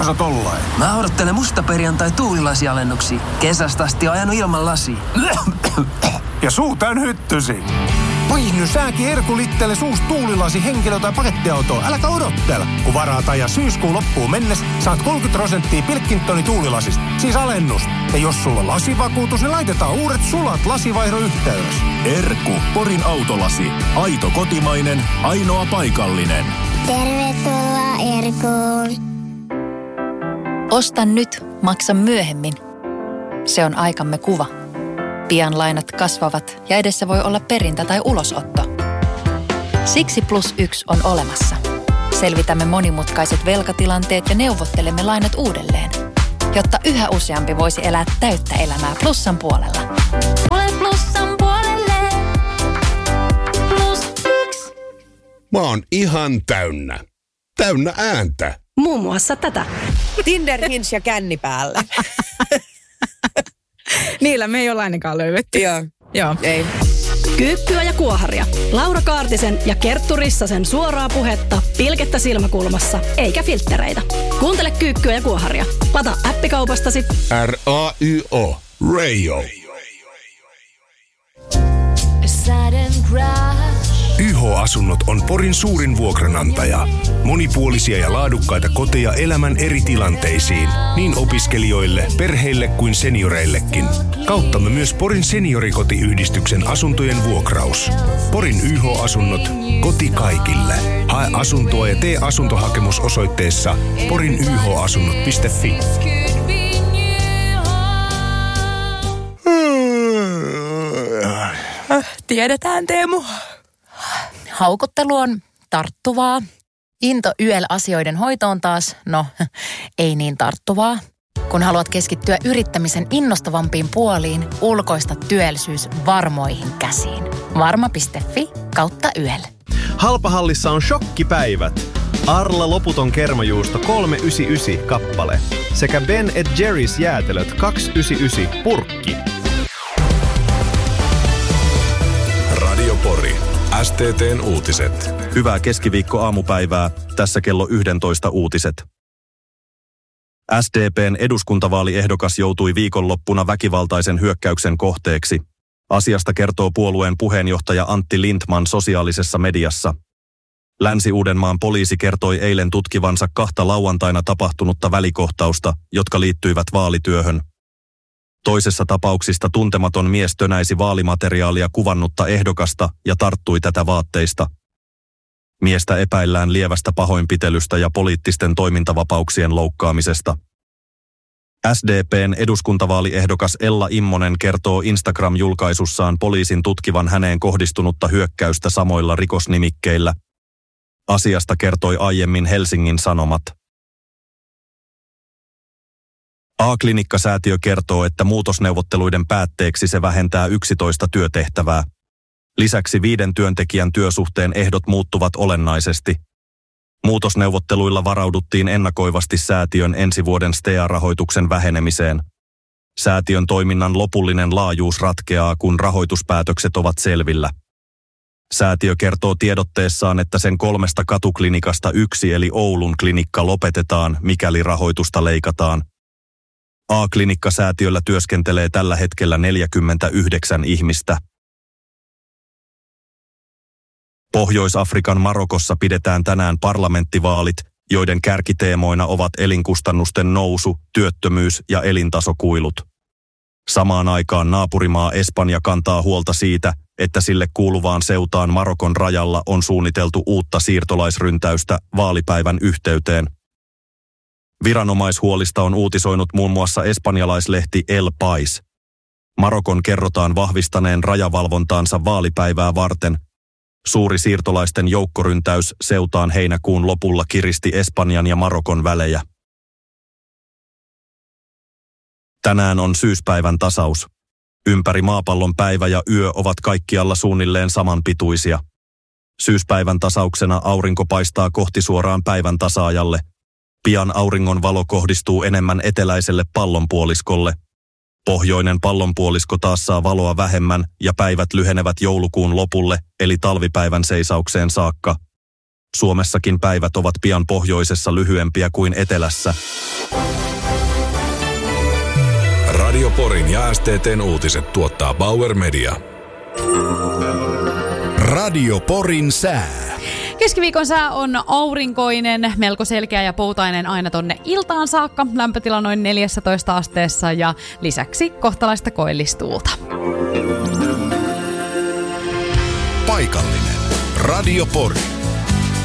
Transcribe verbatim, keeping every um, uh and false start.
Mistä sä tollain? Mä odottelen musta perjantai tuulilasialennuksia. Kesästä asti on ajanut ilman lasia. Ja suu tän hyttysi. Vaihdy sääkin Erkulittele suus tuulilasi henkilö- tai pakettiautoa. Äläkä odottele. Kun varaat ajan syyskuun loppuun mennessä, saat kolmekymmentä prosenttia Pilkingtonin tuulilasista. Siis alennus. Ja jos sulla on lasivakuutus, niin laitetaan uudet sulat lasivaihdon yhteydessä. Erkku, Porin autolasi. Aito kotimainen, ainoa paikallinen. Tervetuloa Erkuun. Osta nyt, maksa myöhemmin. Se on aikamme kuva. Pian lainat kasvavat ja edessä voi olla perintä tai ulosotto. Siksi Plus yksi on olemassa. Selvitämme monimutkaiset velkatilanteet ja neuvottelemme lainat uudelleen, jotta yhä useampi voisi elää täyttä elämää Plussan puolella. Ole Plussan puolelle. Plus yksi. Mä oon ihan täynnä. Täynnä ääntä. Muun muassa tätä. Tinder, Hinge ja känni päälle. Niillä me ei ole ainakaan löydetty. Joo. Joo. Ei. Kyykkyä ja kuoharia. Laura Kaartisen ja Kerttu Rissasen suoraa puhetta pilkettä silmäkulmassa, eikä filttereitä. Kuuntele Kyykkyä ja kuoharia. Lata appikaupastasi. R A Y O. Radio. Y H-asunnot on Porin suurin vuokranantaja. Monipuolisia ja laadukkaita koteja elämän eri tilanteisiin, niin opiskelijoille, perheille kuin senioreillekin. Kauttamme myös Porin seniorikotiyhdistyksen asuntojen vuokraus. Porin Y H-asunnot, koti kaikille. Hae asuntoa ja tee asuntohakemus osoitteessa porin y h asunnot piste f i. Tiedetään, Teemu. Haukottelu on tarttuvaa. Into Y L-asioiden hoitoon taas, no, ei niin tarttuvaa. Kun haluat keskittyä yrittämisen innostavampiin puoliin, ulkoista työllisyys varmoihin käsiin. Varma piste f i kautta Y L. Halpahallissa on shokkipäivät. Arla loputon kermajuusto kolme yhdeksänkymmentäyhdeksän kappale sekä Ben and Jerry's jäätelöt kaksi yhdeksänkymmentäyhdeksän purkki. Radio Pori. S T T:n uutiset. Hyvää keskiviikko-aamupäivää. Tässä kello yksitoista uutiset. S D P:n eduskuntavaaliehdokas joutui viikonloppuna väkivaltaisen hyökkäyksen kohteeksi. Asiasta kertoo puolueen puheenjohtaja Antti Lindman sosiaalisessa mediassa. Länsi-Uudenmaan poliisi kertoi eilen tutkivansa kahta lauantaina tapahtunutta välikohtausta, jotka liittyivät vaalityöhön. Toisessa tapauksista tuntematon mies tönäisi vaalimateriaalia kuvannutta ehdokasta ja tarttui tätä vaatteista. Miestä epäillään lievästä pahoinpitelystä ja poliittisten toimintavapauksien loukkaamisesta. S D P:n eduskuntavaaliehdokas Ella Immonen kertoo Instagram-julkaisussaan poliisin tutkivan häneen kohdistunutta hyökkäystä samoilla rikosnimikkeillä. Asiasta kertoi aiemmin Helsingin Sanomat. A-klinikkasäätiö kertoo, että muutosneuvotteluiden päätteeksi se vähentää yksitoista työtehtävää. Lisäksi viiden työntekijän työsuhteen ehdot muuttuvat olennaisesti. Muutosneuvotteluilla varauduttiin ennakoivasti säätiön ensi vuoden S T E A-rahoituksen vähenemiseen. Säätiön toiminnan lopullinen laajuus ratkeaa, kun rahoituspäätökset ovat selvillä. Säätiö kertoo tiedotteessaan, että sen kolmesta katuklinikasta yksi eli Oulun klinikka lopetetaan, mikäli rahoitusta leikataan. A-klinikkasäätiöllä työskentelee tällä hetkellä neljäkymmentäyhdeksän ihmistä. Pohjois-Afrikan Marokossa pidetään tänään parlamenttivaalit, joiden kärkiteemoina ovat elinkustannusten nousu, työttömyys ja elintasokuilut. Samaan aikaan naapurimaa Espanja kantaa huolta siitä, että sille kuuluvaan seutaan Marokon rajalla on suunniteltu uutta siirtolaisryntäystä vaalipäivän yhteyteen. Viranomaishuolista on uutisoinut muun muassa espanjalaislehti El Pais. Marokon kerrotaan vahvistaneen rajavalvontaansa vaalipäivää varten. Suuri siirtolaisten joukkoryntäys seutaan heinäkuun lopulla kiristi Espanjan ja Marokon välejä. Tänään on syyspäivän tasaus. Ympäri maapallon päivä ja yö ovat kaikkialla suunnilleen samanpituisia. Syyspäivän tasauksena aurinko paistaa kohti suoraan päivän tasaajalle. Pian auringon valo kohdistuu enemmän eteläiselle pallonpuoliskolle. Pohjoinen pallonpuolisko taas saa valoa vähemmän ja päivät lyhenevät joulukuun lopulle eli talvipäivän seisaukseen saakka. Suomessakin päivät ovat pian pohjoisessa lyhyempiä kuin etelässä. Radio Porin ja S T T:n uutiset tuottaa Bauer Media. Radio Porin sää. Keskiviikon sää on aurinkoinen, melko selkeä ja poutainen aina tonne iltaan saakka. Lämpötila noin neljätoista asteessa ja lisäksi kohtalaista koillistuulta. Paikallinen. Radio Pori.